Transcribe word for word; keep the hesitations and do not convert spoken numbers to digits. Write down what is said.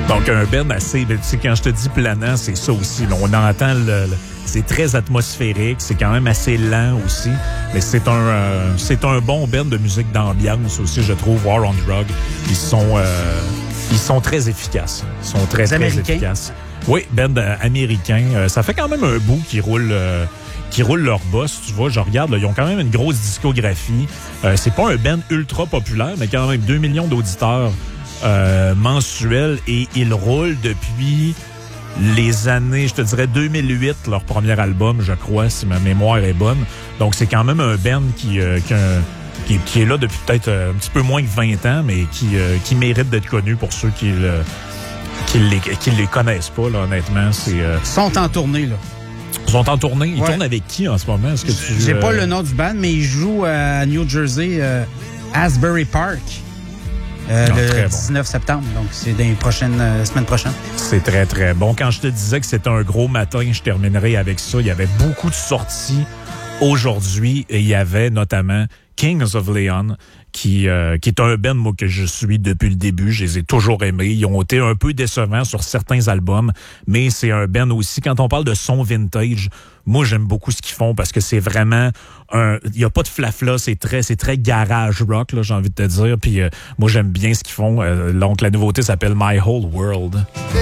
Donc, un band assez... Tu sais, quand je te dis planant, c'est ça aussi. Là, on entend le... le c'est très atmosphérique. C'est quand même assez lent aussi. Mais c'est un euh, c'est un bon band de musique d'ambiance aussi, je trouve, War on Drug. Ils sont... Euh, ils sont très efficaces. Ils sont très, très Américains. efficaces. Oui, band euh, américain. Euh, ça fait quand même un bout qu'ils roulent... Euh, qui roulent leur boss, tu vois, je regarde, là, ils ont quand même une grosse discographie. Euh, c'est pas un band ultra populaire, mais quand même deux millions d'auditeurs euh, mensuels et ils roulent depuis les années, je te dirais deux mille huit, leur premier album, je crois, si ma mémoire est bonne. Donc c'est quand même un band qui, euh, qui, a, qui, qui est là depuis peut-être un petit peu moins que vingt ans, mais qui, euh, qui mérite d'être connu pour ceux qui le, qui les, qui les connaissent pas, là, honnêtement. C'est, euh... Ils sont en tournée, là. Ils sont en tournée. Ils ouais. tournent avec qui en ce moment? Est-ce que tu, J'ai euh... pas le nom du band, mais ils jouent à New Jersey, euh, Asbury Park, euh, non, le bon. dix-neuf septembre. Donc, c'est dans les prochaines, euh, semaines prochaines. C'est très, très bon. Quand je te disais que c'était un gros matin, je terminerai avec ça. Il y avait beaucoup de sorties aujourd'hui et il y avait notamment Kings of Leon, qui, euh, qui est un band, moi, que je suis depuis le début. Je les ai toujours aimés. Ils ont été un peu décevants sur certains albums, mais c'est un band aussi. Quand on parle de son vintage, moi, j'aime beaucoup ce qu'ils font parce que c'est vraiment un... Il n'y a pas de flafla, c'est très, c'est très garage rock, là, j'ai envie de te dire. Puis euh, moi, j'aime bien ce qu'ils font. Euh, donc, la nouveauté s'appelle My Whole World.